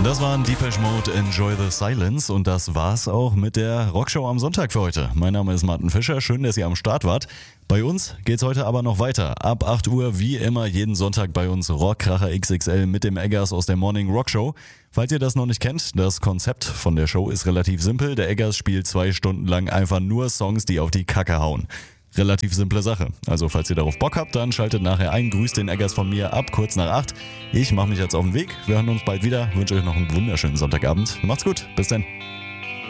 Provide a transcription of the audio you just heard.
Das waren Depeche Mode, Enjoy the Silence und das war's auch mit der Rockshow am Sonntag für heute. Mein Name ist Martin Fischer, schön, dass ihr am Start wart. Bei uns geht's heute aber noch weiter. Ab 8 Uhr wie immer jeden Sonntag bei uns Rockkracher XXL mit dem Eggers aus der Morning Rock Show. Falls ihr das noch nicht kennt, das Konzept von der Show ist relativ simpel. Der Eggers spielt 2 Stunden lang einfach nur Songs, die auf die Kacke hauen. Relativ simple Sache. Also falls ihr darauf Bock habt, dann schaltet nachher ein. Grüßt den Eggers von mir ab kurz nach 8. Ich mache mich jetzt auf den Weg. Wir hören uns bald wieder. Wünsche euch noch einen wunderschönen Sonntagabend. Macht's gut. Bis dann.